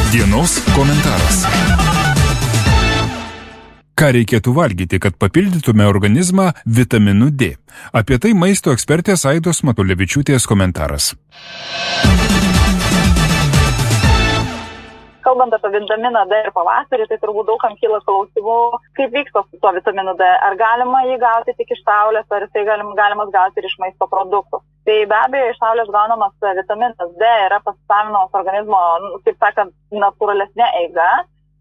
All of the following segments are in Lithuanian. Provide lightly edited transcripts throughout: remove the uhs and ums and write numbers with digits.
Dienos komentaras. Ką reikėtų valgyti, kad papildytume organizmą vitaminu D? Apie tai maisto ekspertės Aidos Matulevičiūtės komentaras. Kalbant apie vitaminą D ir pavasarį, tai turbūt daugam kyla klausimų, kaip vyksta su tuo vitaminu D. Ar galima jį gauti tik iš saulės, ar jisai galimas gauti ir iš maisto produktų. Tai be abejo, iš saulės gaunamas vitaminas D yra pasisavinamas organizmo, kaip sakant, natūralesnė eiga.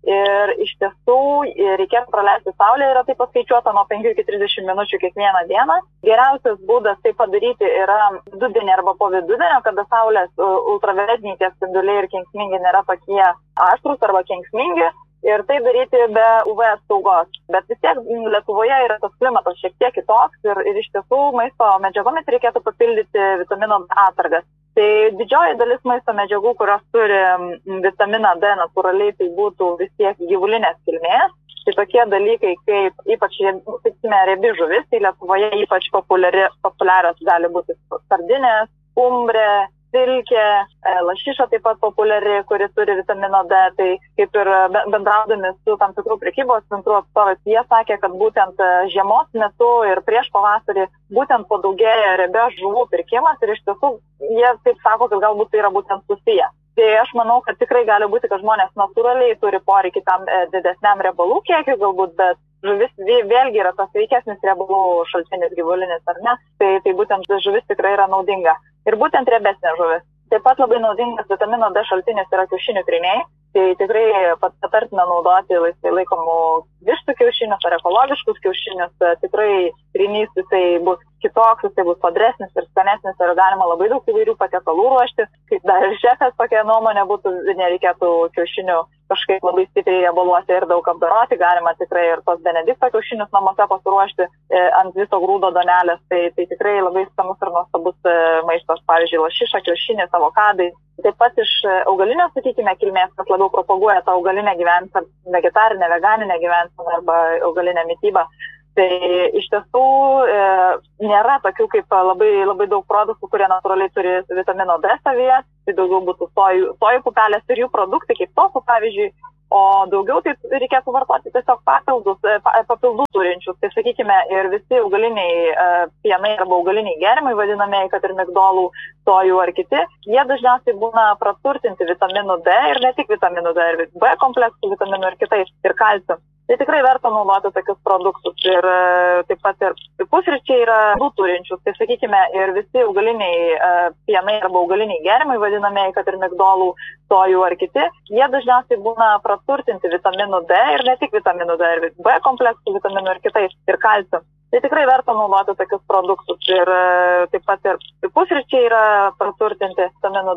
Ir iš tiesų reikėtų praleisti saulėje, yra tai paskaičiuota nuo 5 iki 30 minučių kiekvieną dieną. Geriausias būdas tai padaryti yra vidudienį arba po vidudienio, kada saulės ultravioletiniai tie spinduliai ir kenksmingi nėra tokie aštrūs arba kenksmingi. Ir tai daryti be UV apsaugos. Bet vis tiek Lietuvoje yra tas klimatas šiek tiek kitoks ir iš tiesų maisto medžiagomis reikėtų papildyti vitamino D atsargas. Tai didžioji dalis maisto medžiagų, kurios turi vitaminą D natūraliai, tai būtų vis tiek gyvulinės kilmės. Tai tokie dalykai kaip ypač, sakykime, riebi žuvis, tai Lietuvoje ypač populiarios gali būti sardinės, skumbrė, silkė, lašiša taip pat populiari, kuri turi vitamino D. Tai kaip ir bendraudami su tam tikrų prekybos centrų atstovais, jie sakė, kad būtent žiemos metu ir prieš pavasarį būtent padaugėja riebios žuvų pirkimas ir iš tiesų jie taip sako, kad galbūt tai yra būtent susiję. Tai aš manau, kad tikrai gali būti, kad žmonės natūraliai turi poreikį tam didesniam riebalų kiekiui galbūt, bet žuvis vėlgi yra tas sveikesnis riebalų šaltinis gyvulinis, ar ne? Tai būtent žuvis tikrai yra naudinga. Ir būtent riebesnė žuvis. Taip pat labai naudingas vitamino D šaltinis yra kiaušinių tryniai. Tai tikrai patartina naudoti laisvai laikomų vištų kiaušinius ar ekologiškus kiaušinius. Tikrai trynys jisai bus kitoks, jisai bus sodresnis ir skanesnis ir galima labai daug įvairių patiekalų ruošti. Kaip dar ir šefės tokia nuomonė būtų, nereikėtų kiaušinių kažkaip labai stipriai riebaluoti ir daug apdoroti. Galima tikrai ir tos Benedikto kiaušinius namuose pasiruošti ant viso grūdo duonelės. Tai tikrai labai skanus ir nuostabus maistas, pavyzdžiui, lašiša, kiaušinis, avokadai. Taip pat iš augalinio, sakykime, kilmės, kas labiau propaguoja tą augalinę gyvenseną, vegetarinę, veganinę gyvenseną arba augalinę mitybą. Tai iš tiesų nėra tokių kaip labai daug produktų, kurie natūraliai turi vitamino D savyje. Tai daugiau būtų sojų pupelės ir jų produktai, kaip tofu, pavyzdžiui. O daugiau tai reikėtų vartoti tiesiog papildų turinčius. Tai sakykime, ir visi augaliniai pienai arba augaliniai gėrimai vadinamieji, kad ir migdolų, sojų ar kiti, jie dažniausiai būna praturtinti vitaminu D ir ne tik vitaminu D, ir B kompleksų vitaminų ir kitais, ir kalciu. Tai tikrai verta naudoti tokius produktus. Ir taip pat ir pusryčiai yra turinčius. Tai sakykime, ir visi augaliniai pienai arba augaliniai gėrimai vadinamieji, kad ir migdolų, sojų ar kiti, jie dažniausiai būna praturtinti vitaminu D ir ne tik vitaminu D, ir B kompleksų vitaminų ir kitais, ir kalciu. Tai tikrai verta naudoti tokius produktus. Ir taip pat ir pusryčiai yra praturtinti vitaminu